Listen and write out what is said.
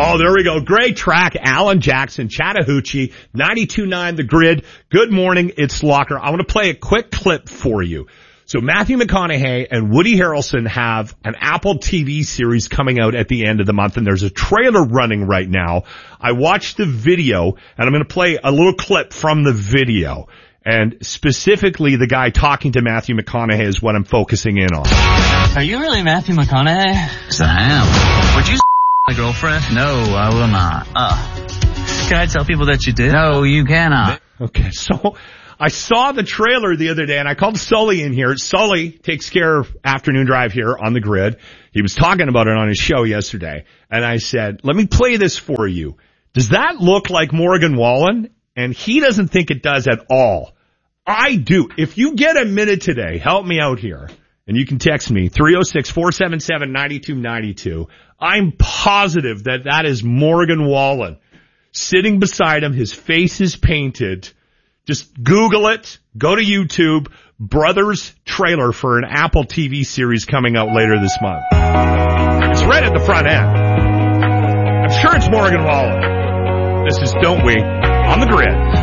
Oh, there we go. Great track. Alan Jackson, Chattahoochee, 92.9 The Grid. Good morning. It's Locker. I want to play a quick clip for you. So Matthew McConaughey and Woody Harrelson have an Apple TV series coming out at the end of the month, and there's a trailer running right now. I watched the video, and I'm going to play a little clip from the video. And specifically, the guy talking to Matthew McConaughey is what I'm focusing in on. Are you really Matthew McConaughey? Yes, I am. Would you my girlfriend? No, I will not. Can I tell people that you did? No, you cannot. Okay, so I saw the trailer the other day, and I called Sully in here. Sully takes care of Afternoon Drive here on The Grid. He was talking about it on his show yesterday, and I said, let me play this for you. Does that look like Morgan Wallen? And he doesn't think it does at all. I do. If you get a minute today, help me out here. And you can text me, 306-477-9292. I'm positive that that is Morgan Wallen. Sitting beside him, his face is painted. Just Google it. Go to YouTube. Brothers trailer for an Apple TV series coming out later this month. It's right at the front end. I'm sure it's Morgan Wallen. This is Don't We on The Grid.